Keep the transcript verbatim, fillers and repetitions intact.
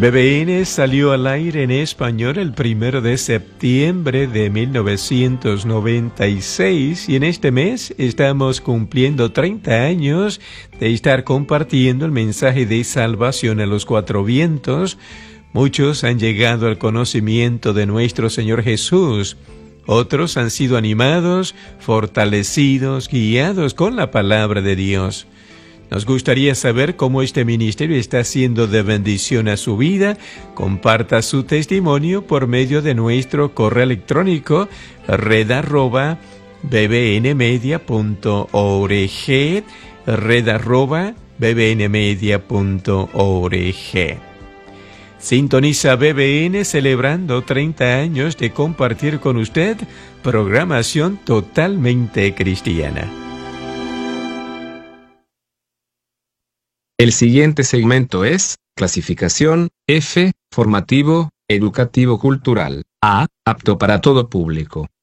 B B N salió al aire en español el primero de septiembre de mil novecientos noventa y seis y en este mes estamos cumpliendo treinta años de estar compartiendo el mensaje de salvación a los cuatro vientos. Muchos han llegado al conocimiento de nuestro Señor Jesús. Otros han sido animados, fortalecidos, guiados con la palabra de Dios. Nos gustaría saber cómo este ministerio está siendo de bendición a su vida. Comparta su testimonio por medio de nuestro correo electrónico red arroba bbnmedia punto org, red arroba bbnmedia punto org. Sintoniza B B N celebrando treinta años de compartir con usted programación totalmente cristiana. El siguiente segmento es clasificación F, formativo, educativo cultural. A, apto para todo público.